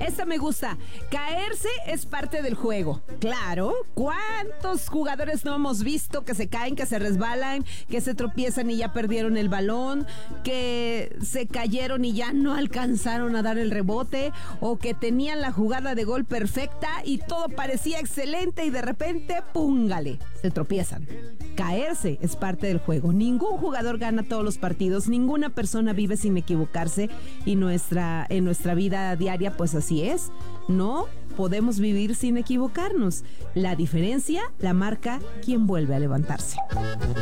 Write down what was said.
Esta me gusta. Caerse es parte del juego. Claro. ¿Cuántos jugadores no hemos visto que se caen, que se resbalan, que se tropiezan y ya perdieron el balón, que se cayeron y ya no alcanzaron a dar el rebote, o que tenían la jugada de gol perfecta y todo parecía excelente y de repente, ¡púngale!, se tropiezan. Caerse es parte del juego. Ningún jugador gana todos los partidos, ninguna persona vive sin equivocarse y en nuestra vida diaria pues así es. No podemos vivir sin equivocarnos. La diferencia la marca quien vuelve a levantarse.